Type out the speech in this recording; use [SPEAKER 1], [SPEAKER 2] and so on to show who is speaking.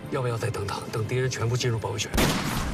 [SPEAKER 1] 要不要再等等，等敌人全部进入包围圈？